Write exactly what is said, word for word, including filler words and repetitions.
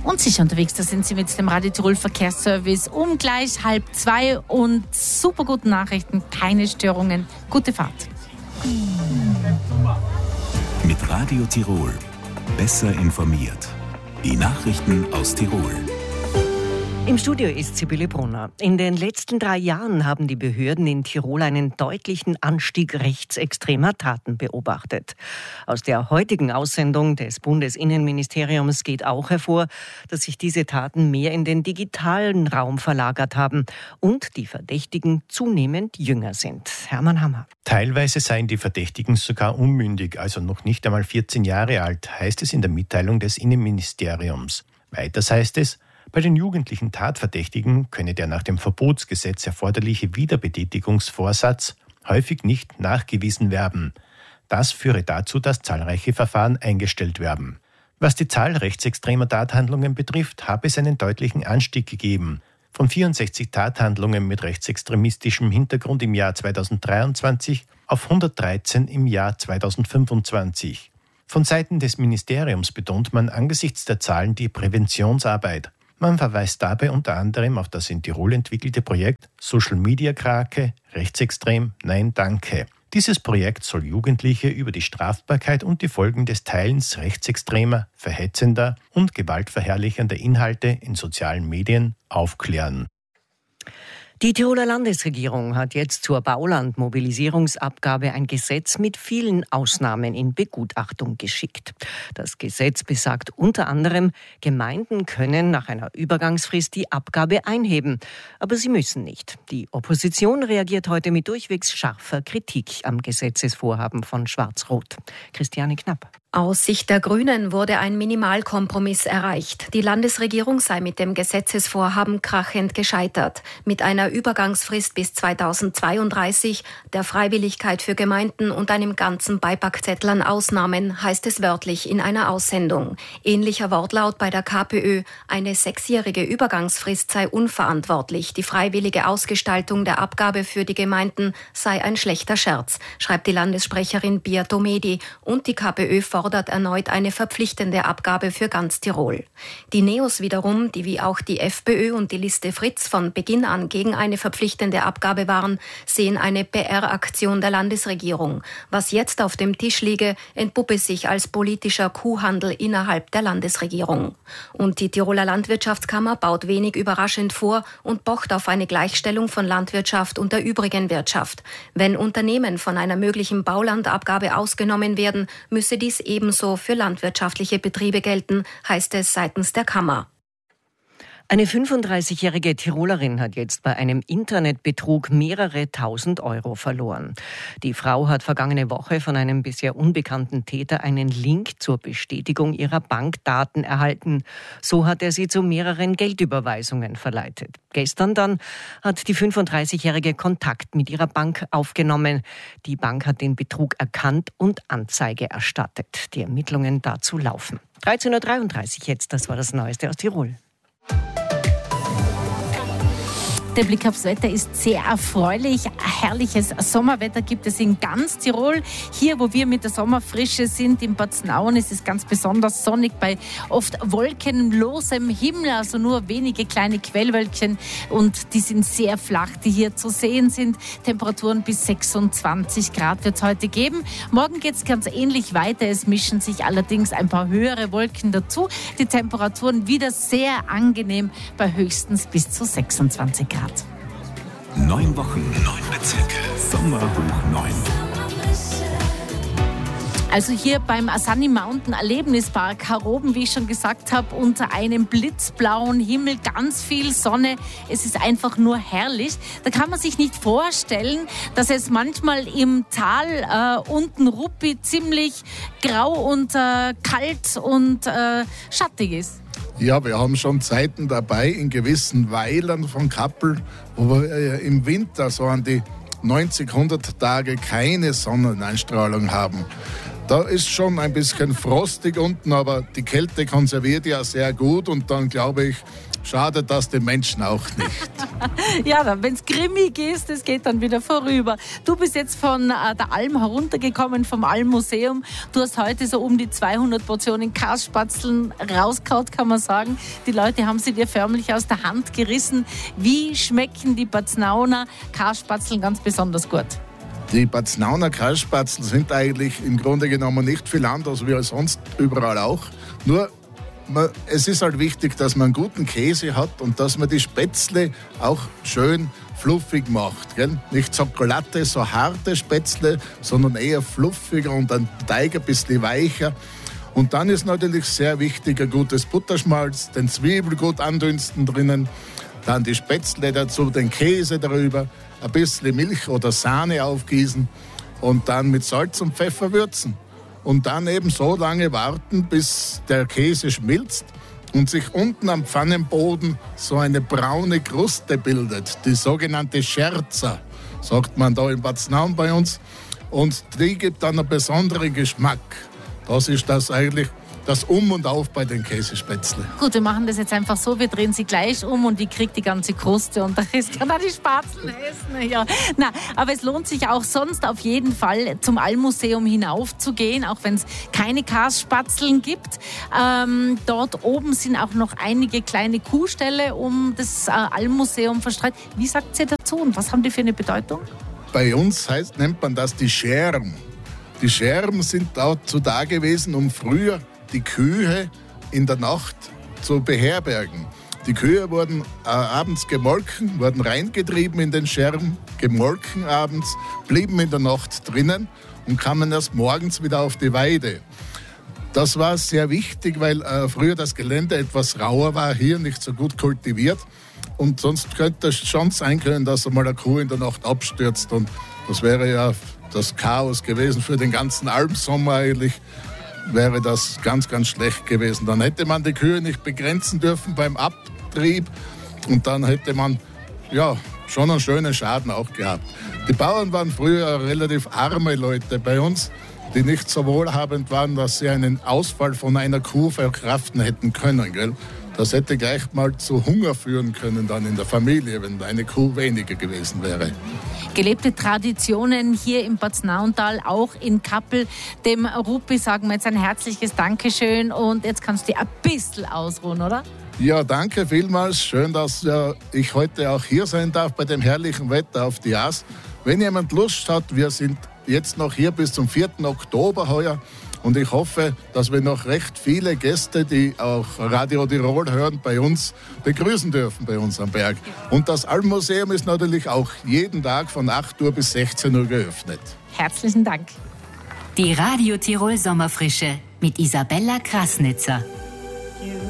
und sicher unterwegs. Da sind Sie mit dem Radio Tirol Verkehrsservice um gleich halb zwei und super guten Nachrichten, keine Störungen, gute Fahrt. Mit Radio Tirol. Besser informiert. Die Nachrichten aus Tirol. Im Studio ist Sibylle Brunner. In den letzten drei Jahren haben die Behörden in Tirol einen deutlichen Anstieg rechtsextremer Taten beobachtet. Aus der heutigen Aussendung des Bundesinnenministeriums geht auch hervor, dass sich diese Taten mehr in den digitalen Raum verlagert haben und die Verdächtigen zunehmend jünger sind. Hermann Hammer. Teilweise seien die Verdächtigen sogar unmündig, also noch nicht einmal vierzehn Jahre alt, heißt es in der Mitteilung des Innenministeriums. Weiters heißt es, bei den jugendlichen Tatverdächtigen könne der nach dem Verbotsgesetz erforderliche Wiederbetätigungsvorsatz häufig nicht nachgewiesen werden. Das führe dazu, dass zahlreiche Verfahren eingestellt werden. Was die Zahl rechtsextremer Tathandlungen betrifft, habe es einen deutlichen Anstieg gegeben. Von vierundsechzig Tathandlungen mit rechtsextremistischem Hintergrund im Jahr zweitausenddreiundzwanzig auf hundertdreizehn im Jahr zweitausendfünfundzwanzig. Von Seiten des Ministeriums betont man angesichts der Zahlen die Präventionsarbeit. Man verweist dabei unter anderem auf das in Tirol entwickelte Projekt Social Media Krake, rechtsextrem, nein, danke. Dieses Projekt soll Jugendliche über die Strafbarkeit und die Folgen des Teilens rechtsextremer, verhetzender und gewaltverherrlichender Inhalte in sozialen Medien aufklären. Die Tiroler Landesregierung hat jetzt zur Baulandmobilisierungsabgabe ein Gesetz mit vielen Ausnahmen in Begutachtung geschickt. Das Gesetz besagt unter anderem, Gemeinden können nach einer Übergangsfrist die Abgabe einheben. Aber sie müssen nicht. Die Opposition reagiert heute mit durchwegs scharfer Kritik am Gesetzesvorhaben von Schwarz-Rot. Christiane Knapp. Aus Sicht der Grünen wurde ein Minimalkompromiss erreicht. Die Landesregierung sei mit dem Gesetzesvorhaben krachend gescheitert. Mit einer Übergangsfrist bis zweitausendzweiunddreißig, der Freiwilligkeit für Gemeinden und einem ganzen Beipackzettel an Ausnahmen, heißt es wörtlich in einer Aussendung. Ähnlicher Wortlaut bei der KPÖ. Eine sechsjährige Übergangsfrist sei unverantwortlich. Die freiwillige Ausgestaltung der Abgabe für die Gemeinden sei ein schlechter Scherz, schreibt die Landessprecherin Beato Medi. Und die KPÖ fordert erneut eine verpflichtende Abgabe für ganz Tirol. Die Neos wiederum, die wie auch die FPÖ und die Liste Fritz von Beginn an gegen eine verpflichtende Abgabe waren, sehen eine P R-Aktion der Landesregierung. Was jetzt auf dem Tisch liege, entpuppe sich als politischer Kuhhandel innerhalb der Landesregierung. Und die Tiroler Landwirtschaftskammer baut wenig überraschend vor und pocht auf eine Gleichstellung von Landwirtschaft und der übrigen Wirtschaft. Wenn Unternehmen von einer möglichen Baulandabgabe ausgenommen werden, müsse dies ebenso für landwirtschaftliche Betriebe gelten, heißt es seitens der Kammer. Eine fünfunddreißigjährige Tirolerin hat jetzt bei einem Internetbetrug mehrere tausend Euro verloren. Die Frau hat vergangene Woche von einem bisher unbekannten Täter einen Link zur Bestätigung ihrer Bankdaten erhalten. So hat er sie zu mehreren Geldüberweisungen verleitet. Gestern dann hat die fünfunddreißigjährige Kontakt mit ihrer Bank aufgenommen. Die Bank hat den Betrug erkannt und Anzeige erstattet. Die Ermittlungen dazu laufen. dreizehn Uhr dreiunddreißig jetzt, das war das Neueste aus Tirol. Der Blick aufs Wetter ist sehr erfreulich. Herrliches Sommerwetter gibt es in ganz Tirol. Hier, wo wir mit der Sommerfrische sind, in Paznaun, ist es ganz besonders sonnig bei oft wolkenlosem Himmel, also nur wenige kleine Quellwölkchen. Und die sind sehr flach, die hier zu sehen sind. Temperaturen bis sechsundzwanzig Grad wird es heute geben. Morgen geht es ganz ähnlich weiter. Es mischen sich allerdings ein paar höhere Wolken dazu. Die Temperaturen wieder sehr angenehm bei höchstens bis zu sechsundzwanzig Grad. Neun Wochen, neun Bezirke, Sommer hoch neun. Also hier beim Sunny Mountain Erlebnispark Haroben, wie ich schon gesagt habe, unter einem blitzblauen Himmel, ganz viel Sonne. Es ist einfach nur herrlich. Da kann man sich nicht vorstellen, dass es manchmal im Tal äh, unten Ruppi ziemlich grau und äh, kalt und äh, schattig ist. Ja, wir haben schon Zeiten dabei in gewissen Weilern von Kappel, wo wir äh, im Winter so an die neunzig, hundert Tage keine Sonneneinstrahlung haben. Da ist schon ein bisschen frostig unten, aber die Kälte konserviert ja sehr gut und dann glaube ich, schadet das den Menschen auch nicht. Ja, wenn es grimmig ist, das geht dann wieder vorüber. Du bist jetzt von äh, der Alm heruntergekommen, vom Almmuseum. Du hast heute so um die zweihundert Portionen Kasspatzeln rausgehauen, kann man sagen. Die Leute haben sie dir förmlich aus der Hand gerissen. Wie schmecken die Paznauner Kasspatzeln ganz besonders gut? Die Paznauner Kasspatzeln sind eigentlich im Grunde genommen nicht viel anders wie sonst überall auch. Nur man, es ist halt wichtig, dass man einen guten Käse hat und dass man die Spätzle auch schön fluffig macht. Gell? Nicht so glatte, so harte Spätzle, sondern eher fluffiger und ein Teig ein bisschen weicher. Und dann ist natürlich sehr wichtig ein gutes Butterschmalz, den Zwiebel gut andünsten drinnen, dann die Spätzle dazu, den Käse darüber, ein bisschen Milch oder Sahne aufgießen und dann mit Salz und Pfeffer würzen. Und dann eben so lange warten, bis der Käse schmilzt und sich unten am Pfannenboden so eine braune Kruste bildet, die sogenannte Scherzer, sagt man da in Paznaun bei uns. Und die gibt dann einen besonderen Geschmack. Das ist das eigentlich das Um und Auf bei den Käsespätzle. Gut, wir machen das jetzt einfach so, wir drehen sie gleich um und die kriegt die ganze Kruste und da kann er die Spatzeln essen. Ja. Na, aber es lohnt sich auch sonst auf jeden Fall zum Almmuseum hinaufzugehen, auch wenn es keine Kasspatzeln gibt. Ähm, dort oben sind auch noch einige kleine Kuhställe um das äh, Almmuseum verstreut. Wie sagt ihr dazu und was haben die für eine Bedeutung? Bei uns heißt, nennt man das die Scherm. Die Scherm sind dazu da gewesen, um früher die Kühe in der Nacht zu beherbergen. Die Kühe wurden äh, abends gemolken, wurden reingetrieben in den Scherm, gemolken abends, blieben in der Nacht drinnen und kamen erst morgens wieder auf die Weide. Das war sehr wichtig, weil äh, früher das Gelände etwas rauer war, hier nicht so gut kultiviert. Und sonst könnte es schon sein können, dass einmal eine Kuh in der Nacht abstürzt. Und das wäre ja das Chaos gewesen für den ganzen Almsommer eigentlich. Wäre das ganz, ganz schlecht gewesen. Dann hätte man die Kühe nicht begrenzen dürfen beim Abtrieb und dann hätte man ja, schon einen schönen Schaden auch gehabt. Die Bauern waren früher relativ arme Leute bei uns, die nicht so wohlhabend waren, dass sie einen Ausfall von einer Kuh verkraften hätten können. Gell? Das hätte gleich mal zu Hunger führen können dann in der Familie, wenn eine Kuh weniger gewesen wäre. Gelebte Traditionen hier im Paznauntal, auch in Kappel. Dem Rupi sagen wir jetzt ein herzliches Dankeschön und jetzt kannst du dich ein bisschen ausruhen, oder? Ja, danke vielmals. Schön, dass ja, ich heute auch hier sein darf bei dem herrlichen Wetter auf die Aas. Wenn jemand Lust hat, wir sind jetzt noch hier bis zum vierten Oktober heuer. Und ich hoffe, dass wir noch recht viele Gäste, die auch Radio Tirol hören, bei uns begrüßen dürfen bei uns am Berg. Und das Almmuseum ist natürlich auch jeden Tag von acht Uhr bis sechzehn Uhr geöffnet. Herzlichen Dank. Die Radio Tirol Sommerfrische mit Isabella Krasnitzer.